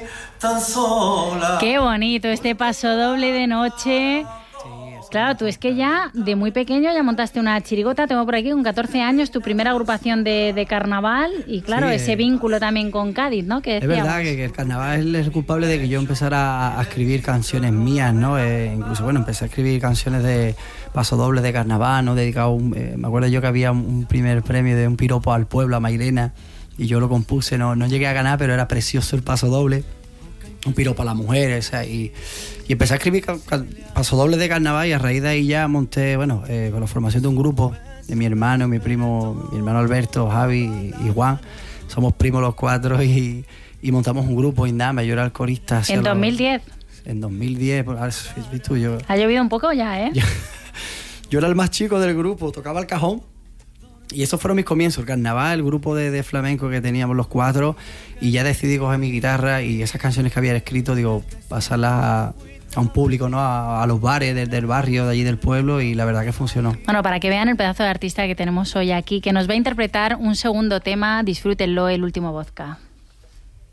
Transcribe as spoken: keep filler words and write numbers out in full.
tan sola. Qué bonito este paso doble de noche. Claro, tú es que ya de muy pequeño ya montaste una chirigota, tengo por aquí con catorce años, tu primera agrupación de, de carnaval y claro, Sí, ese eh, vínculo también con Cádiz, ¿no? Que Es decíamos. verdad que, que el carnaval es el culpable de que yo empezara a, a escribir canciones mías, ¿no? Eh, incluso, bueno, empecé a escribir canciones de pasodobles de carnaval, ¿no? Dedicado, un, eh, me acuerdo yo que había un, un primer premio de un piropo al pueblo, a Mairena, y yo lo compuse, no, no llegué a ganar, pero era precioso el pasodoble. Un piropo a las mujeres, o sea, y, y empecé a escribir ca- ca- pasodobles de carnaval y a raíz de ahí ya monté, bueno, eh, con la formación de un grupo de mi hermano, mi primo, mi hermano Alberto, Javi y, y Juan, somos primos los cuatro y, y montamos un grupo Indama, yo era el corista. En dos mil diez. Los, en dos mil diez, pues, has visto, yo, Ha llovido un poco ya, ¿eh? yo, yo era el más chico del grupo, tocaba el cajón. Y esos fueron mis comienzos, el carnaval, el grupo de, de flamenco que teníamos los cuatro, y ya decidí coger mi guitarra y esas canciones que había escrito, digo, pasarlas a, a un público, ¿no? A, a los bares del, del barrio, de allí del pueblo, y la verdad que funcionó. Bueno, para que vean el pedazo de artista que tenemos hoy aquí, que nos va a interpretar un segundo tema, disfrútenlo, El último vodka.